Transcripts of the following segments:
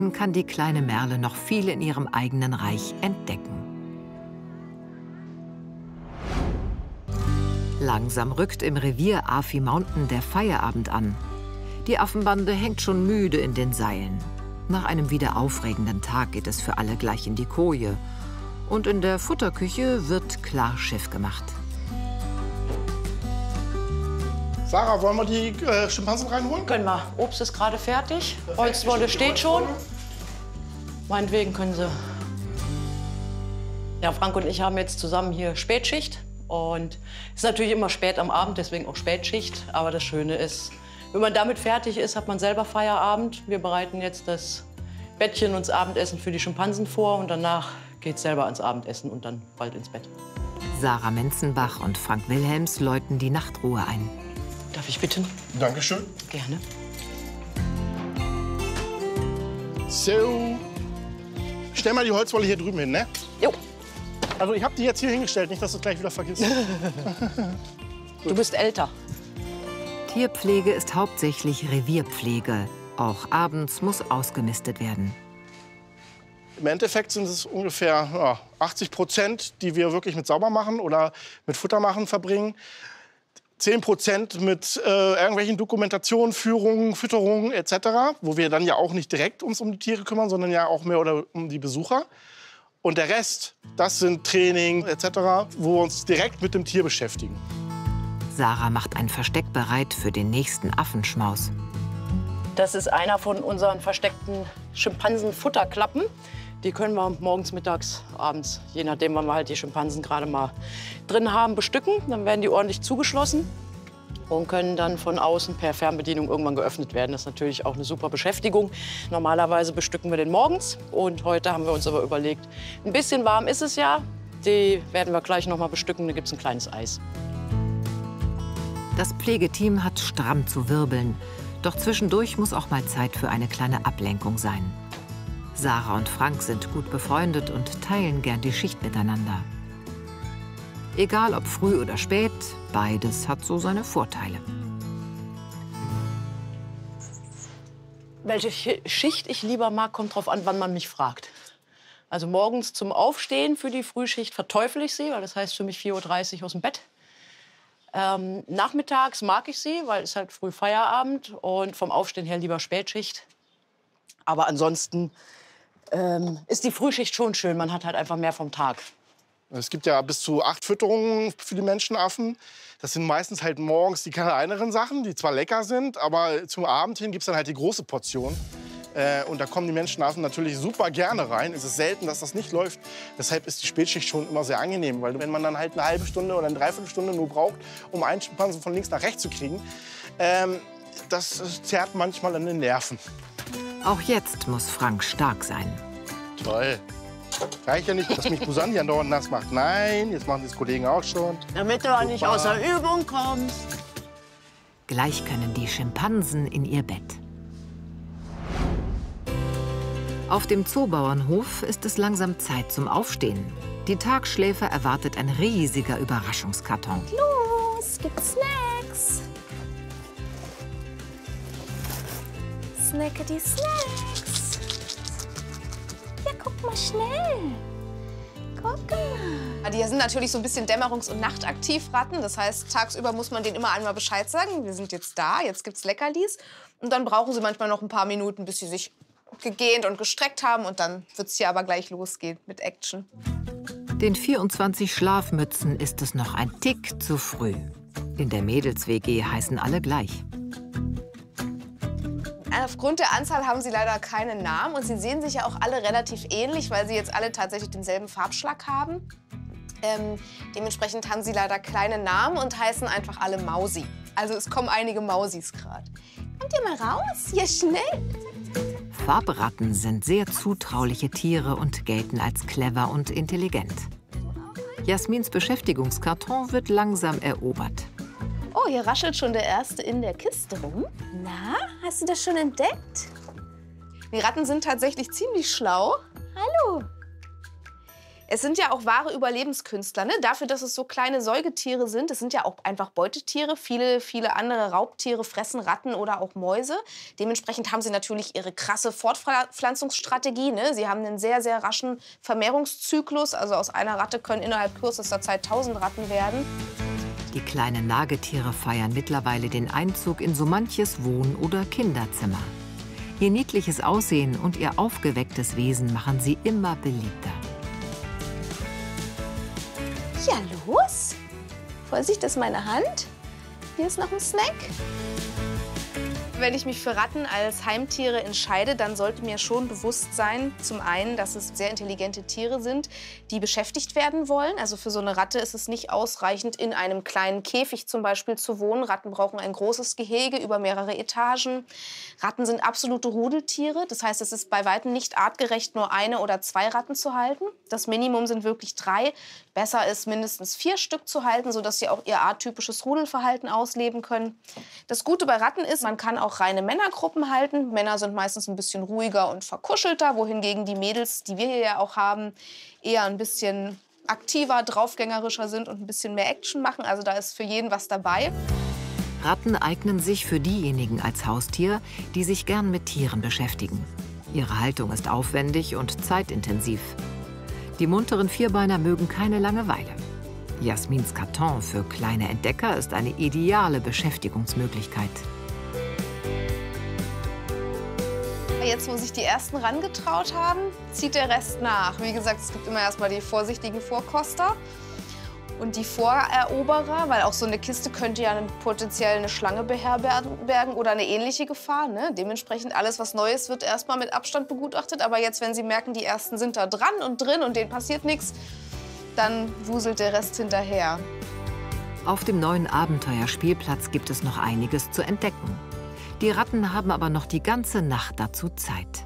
kann die kleine Merle noch viel in ihrem eigenen Reich entdecken. Langsam rückt im Revier Afi Mountain der Feierabend an. Die Affenbande hängt schon müde in den Seilen. Nach einem wieder aufregenden Tag geht es für alle gleich in die Koje. Und in der Futterküche wird klar Schiff gemacht. Sarah, wollen wir die Schimpansen reinholen? Können wir. Obst ist gerade fertig. Holzwolle steht schon. Meinetwegen können Sie. Ja, Frank und ich haben jetzt zusammen hier Spätschicht. Und es ist natürlich immer spät am Abend, deswegen auch Spätschicht. Aber das Schöne ist, wenn man damit fertig ist, hat man selber Feierabend. Wir bereiten jetzt das Bettchen und das Abendessen für die Schimpansen vor. Und danach geht's selber ans Abendessen und dann bald ins Bett. Sarah Menzenbach und Frank Wilhelms läuten die Nachtruhe ein. Darf ich bitten? Dankeschön. Gerne. So. Stell mal die Holzwolle hier drüben hin, ne? Jo. Also ich habe die jetzt hier hingestellt, nicht, dass du es gleich wieder vergisst. Du bist älter. Tierpflege ist hauptsächlich Revierpflege. Auch abends muss ausgemistet werden. Im Endeffekt sind es ungefähr 80%, die wir wirklich mit Saubermachen oder mit Futtermachen verbringen. 10% mit irgendwelchen Dokumentationen, Führungen, Fütterungen etc., wo wir dann ja auch nicht direkt uns um die Tiere kümmern, sondern ja auch mehr oder um die Besucher. Und der Rest, das sind Training etc., wo wir uns direkt mit dem Tier beschäftigen. Sarah macht ein Versteck bereit für den nächsten Affenschmaus. Das ist einer von unseren versteckten Schimpansenfutterklappen. Die können wir morgens, mittags, abends, je nachdem, wann wir halt die Schimpansen gerade mal drin haben, bestücken. Dann werden die ordentlich zugeschlossen und können dann von außen per Fernbedienung irgendwann geöffnet werden. Das ist natürlich auch eine super Beschäftigung. Normalerweise bestücken wir den morgens. Und heute haben wir uns aber überlegt, ein bisschen warm ist es ja. Die werden wir gleich noch mal bestücken. Da gibt es ein kleines Eis. Das Pflegeteam hat stramm zu wirbeln. Doch zwischendurch muss auch mal Zeit für eine kleine Ablenkung sein. Sarah und Frank sind gut befreundet und teilen gern die Schicht miteinander. Egal ob früh oder spät, beides hat so seine Vorteile. Welche Schicht ich lieber mag, kommt drauf an, wann man mich fragt. Also morgens zum Aufstehen für die Frühschicht verteufel ich sie, weil das heißt für mich 4:30 Uhr aus dem Bett. Nachmittags mag ich sie, weil es halt früh Feierabend und vom Aufstehen her lieber Spätschicht. Aber ansonsten ist die Frühschicht schon schön. Man hat halt einfach mehr vom Tag. Es gibt ja bis zu 8 Fütterungen für die Menschenaffen. Das sind meistens halt morgens die kleineren Sachen, die zwar lecker sind, aber zum Abend hin gibt es dann halt die große Portion. Und da kommen die Menschenaffen natürlich super gerne rein. Es ist selten, dass das nicht läuft. Deshalb ist die Spätschicht schon immer sehr angenehm. Weil wenn man dann halt eine halbe Stunde oder eine Dreiviertelstunde nur braucht, um einen Schimpansen von links nach rechts zu kriegen, das zerrt manchmal an den Nerven. Auch jetzt muss Frank stark sein. Toll. Reicht ja nicht, dass mich Busan hier andauernd nass macht. Nein, jetzt machen die Kollegen auch schon. Damit du auch nicht außer Übung kommst. Gleich können die Schimpansen in ihr Bett. Auf dem Zoobauernhof ist es langsam Zeit zum Aufstehen. Die Tagschläfer erwartet ein riesiger Überraschungskarton. Los, gibt's Snacks. Snacke die Snacks. Ja, guck mal schnell. Guck mal. Die sind natürlich so ein bisschen dämmerungs- und nachtaktiv, Ratten. Das heißt, tagsüber muss man denen immer einmal Bescheid sagen. Wir sind jetzt da, jetzt gibt's Leckerlis. Und dann brauchen sie manchmal noch ein paar Minuten, bis sie sich gegähnt und gestreckt haben. Und dann wird's hier aber gleich losgehen mit Action. Den 24 Schlafmützen ist es noch ein Tick zu früh. In der Mädels-WG heißen alle gleich. Aufgrund der Anzahl haben sie leider keinen Namen. Und sie sehen sich ja auch alle relativ ähnlich, weil sie jetzt alle tatsächlich denselben Farbschlag haben. Dementsprechend haben sie leider kleine Namen und heißen einfach alle Mausi. Also es kommen einige Mausis gerade. Kommt ihr mal raus? Ja, schnell! Farbratten sind sehr zutrauliche Tiere und gelten als clever und intelligent. Jasmins Beschäftigungskarton wird langsam erobert. Oh, hier raschelt schon der Erste in der Kiste rum. Na, hast du das schon entdeckt? Die Ratten sind tatsächlich ziemlich schlau. Hallo. Es sind ja auch wahre Überlebenskünstler, ne? Dafür, dass es so kleine Säugetiere sind. Es sind ja auch einfach Beutetiere. Viele andere Raubtiere fressen Ratten oder auch Mäuse. Dementsprechend haben sie natürlich ihre krasse Fortpflanzungsstrategie, ne? Sie haben einen sehr, sehr raschen Vermehrungszyklus. Also aus einer Ratte können innerhalb kürzester Zeit 1000 Ratten werden. Die kleinen Nagetiere feiern mittlerweile den Einzug in so manches Wohn- oder Kinderzimmer. Ihr niedliches Aussehen und ihr aufgewecktes Wesen machen sie immer beliebter. Ja, los. Vorsicht, das ist meine Hand. Hier ist noch ein Snack. Wenn ich mich für Ratten als Heimtiere entscheide, dann sollte mir schon bewusst sein, zum einen, dass es sehr intelligente Tiere sind, die beschäftigt werden wollen. Also für so eine Ratte ist es nicht ausreichend, in einem kleinen Käfig zum Beispiel zu wohnen. Ratten brauchen ein großes Gehege über mehrere Etagen. Ratten sind absolute Rudeltiere. Das heißt, es ist bei weitem nicht artgerecht, nur 1 oder 2 Ratten zu halten. Das Minimum sind wirklich 3. Besser ist, mindestens 4 Stück zu halten, sodass sie auch ihr arttypisches Rudelverhalten ausleben können. Das Gute bei Ratten ist, man kann auch reine Männergruppen halten. Männer sind meistens ein bisschen ruhiger und verkuschelter, wohingegen die Mädels, die wir hier ja auch haben, eher ein bisschen aktiver, draufgängerischer sind und ein bisschen mehr Action machen. Also da ist für jeden was dabei. Ratten eignen sich für diejenigen als Haustier, die sich gern mit Tieren beschäftigen. Ihre Haltung ist aufwendig und zeitintensiv. Die munteren Vierbeiner mögen keine Langeweile. Jasmins Karton für kleine Entdecker ist eine ideale Beschäftigungsmöglichkeit. Jetzt, wo sich die Ersten rangetraut haben, zieht der Rest nach. Wie gesagt, es gibt immer erstmal die vorsichtigen Vorkoster und die Voreroberer, weil auch so eine Kiste könnte ja potenziell eine Schlange beherbergen oder eine ähnliche Gefahr, ne? Dementsprechend alles, was Neues, wird erstmal mit Abstand begutachtet. Aber jetzt, wenn Sie merken, die Ersten sind da dran und drin und denen passiert nichts, dann wuselt der Rest hinterher. Auf dem neuen Abenteuerspielplatz gibt es noch einiges zu entdecken. Die Ratten haben aber noch die ganze Nacht dazu Zeit.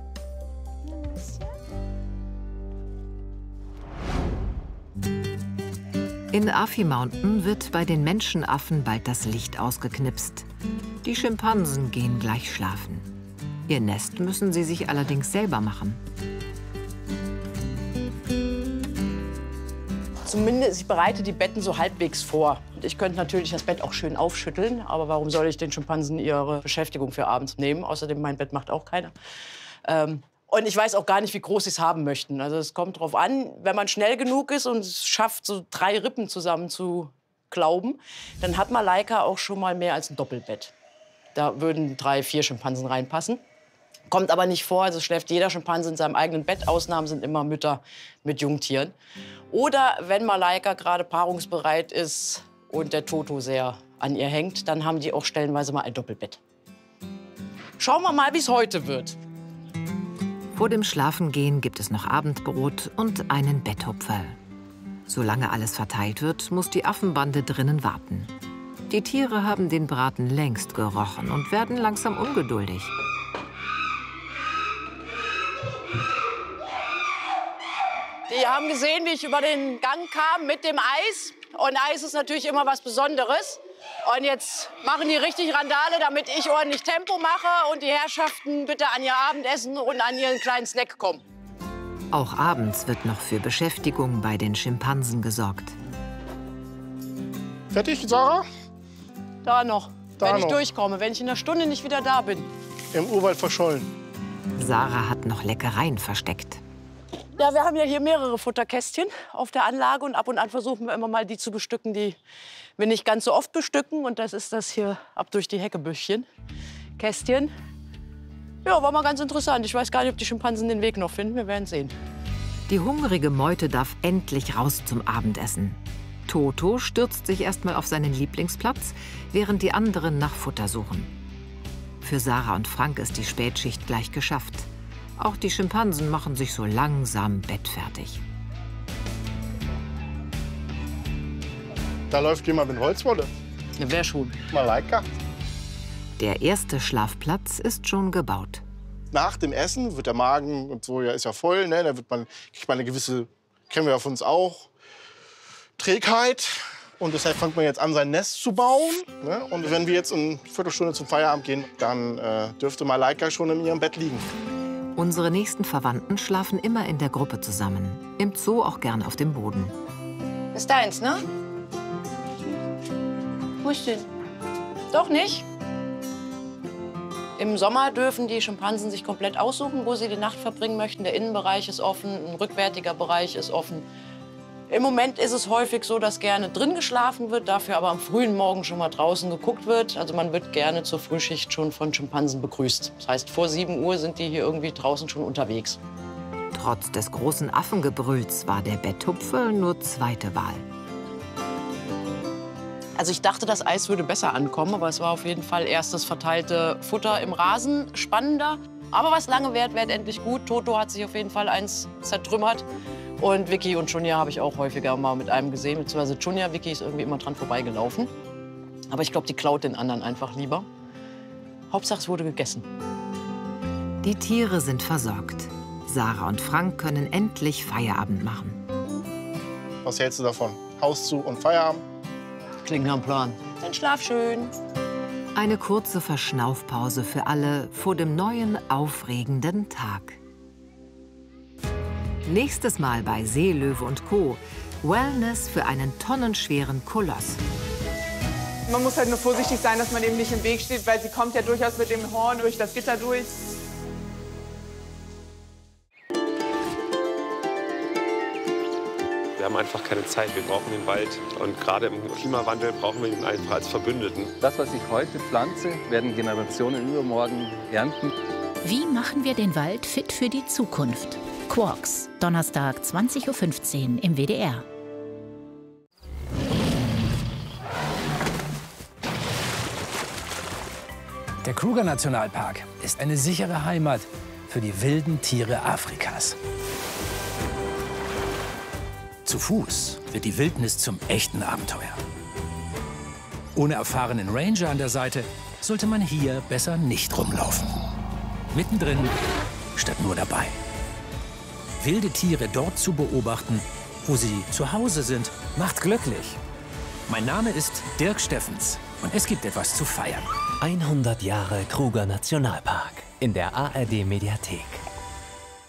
In Afi Mountain wird bei den Menschenaffen bald das Licht ausgeknipst. Die Schimpansen gehen gleich schlafen. Ihr Nest müssen sie sich allerdings selber machen. Zumindest, ich bereite die Betten so halbwegs vor. Und ich könnte natürlich das Bett auch schön aufschütteln, aber warum soll ich den Schimpansen ihre Beschäftigung für abends nehmen? Außerdem, mein Bett macht auch keiner. Und ich weiß auch gar nicht, wie groß sie es haben möchten. Also es kommt drauf an, wenn man schnell genug ist und es schafft, so 3 Rippen zusammen zu klauben, dann hat Malaika auch schon mal mehr als ein Doppelbett. Da würden 3, 4 Schimpansen reinpassen. Kommt aber nicht vor, also schläft jeder Schimpanse in seinem eigenen Bett. Ausnahmen sind immer Mütter mit Jungtieren. Oder wenn Malaika gerade paarungsbereit ist und der Toto sehr an ihr hängt, dann haben die auch stellenweise mal ein Doppelbett. Schauen wir mal, wie es heute wird. Vor dem Schlafengehen gibt es noch Abendbrot und einen Betthupferl. Solange alles verteilt wird, muss die Affenbande drinnen warten. Die Tiere haben den Braten längst gerochen und werden langsam ungeduldig. Die haben gesehen, wie ich über den Gang kam mit dem Eis. Und Eis ist natürlich immer was Besonderes. Und jetzt machen die richtig Randale, damit ich ordentlich Tempo mache und die Herrschaften bitte an ihr Abendessen und an ihren kleinen Snack kommen. Auch abends wird noch für Beschäftigung bei den Schimpansen gesorgt. Fertig, Sarah? Da noch, Da wenn ich noch. durchkomme, wenn ich in einer Stunde nicht wieder da bin. Im Urwald verschollen. Sarah hat noch Leckereien versteckt. Ja, wir haben ja hier mehrere Futterkästchen auf der Anlage und an versuchen wir immer mal die zu bestücken, die wir nicht ganz so oft bestücken. Und das ist das hier ab durch die Heckebüschchen Kästchen. Ja, war mal ganz interessant. Ich weiß gar nicht, ob die Schimpansen den Weg noch finden. Wir werden sehen. Die hungrige Meute darf endlich raus zum Abendessen. Toto stürzt sich erstmal auf seinen Lieblingsplatz, während die anderen nach Futter suchen. Für Sarah und Frank ist die Spätschicht gleich geschafft. Auch die Schimpansen machen sich so langsam bettfertig. Da läuft jemand mit Holzwolle. Ja, wer schon? Malaika. Der erste Schlafplatz ist schon gebaut. Nach dem Essen wird der Magen und so, ja, ist ja voll. Ne? Da kriegt man eine gewisse, kennen wir ja von uns auch, Trägheit. Und deshalb fängt man jetzt an, sein Nest zu bauen. Ne? Und wenn wir jetzt in 1/4 Stunde zum Feierabend gehen, dann dürfte Malaika schon in ihrem Bett liegen. Unsere nächsten Verwandten schlafen immer in der Gruppe zusammen. Im Zoo auch gern auf dem Boden. Ist deins, ne? Wo ist denn? Doch nicht. Im Sommer dürfen die Schimpansen sich komplett aussuchen, wo sie die Nacht verbringen möchten. Der Innenbereich ist offen, ein rückwärtiger Bereich ist offen. Im Moment ist es häufig so, dass gerne drin geschlafen wird, dafür aber am frühen Morgen schon mal draußen geguckt wird. Also man wird gerne zur Frühschicht schon von Schimpansen begrüßt. Das heißt, vor 7 Uhr sind die hier irgendwie draußen schon unterwegs. Trotz des großen Affengebrülls war der Betthupferl nur zweite Wahl. Also ich dachte, das Eis würde besser ankommen, aber es war auf jeden Fall erst das verteilte Futter im Rasen spannender. Aber was lange währt, währt endlich gut. Toto hat sich auf jeden Fall eins zertrümmert. Und Vicky und Chunya habe ich auch häufiger mal mit einem gesehen. Beziehungsweise Chunya, Vicky ist irgendwie immer dran vorbeigelaufen. Aber ich glaube, die klaut den anderen einfach lieber. Hauptsache, es wurde gegessen. Die Tiere sind versorgt. Sarah und Frank können endlich Feierabend machen. Was hältst du davon? Haus zu und Feierabend? Klingt nach einem Plan. Dann schlaf schön. Eine kurze Verschnaufpause für alle vor dem neuen, aufregenden Tag. Nächstes Mal bei Seelöwe und Co. Wellness für einen tonnenschweren Koloss. Man muss halt nur vorsichtig sein, dass man eben nicht im Weg steht, weil sie kommt ja durchaus mit dem Horn durch das Gitter durch. Wir haben einfach keine Zeit, wir brauchen den Wald. Und gerade im Klimawandel brauchen wir ihn einfach als Verbündeten. Das, was ich heute pflanze, werden Generationen übermorgen ernten. Wie machen wir den Wald fit für die Zukunft? Quarks, Donnerstag 20:15 Uhr im WDR. Der Kruger-Nationalpark ist eine sichere Heimat für die wilden Tiere Afrikas. Zu Fuß wird die Wildnis zum echten Abenteuer. Ohne erfahrenen Ranger an der Seite sollte man hier besser nicht rumlaufen. Mittendrin statt nur dabei. Wilde Tiere dort zu beobachten, wo sie zu Hause sind, macht glücklich. Mein Name ist Dirk Steffens und es gibt etwas zu feiern. 100 Jahre Kruger Nationalpark in der ARD Mediathek.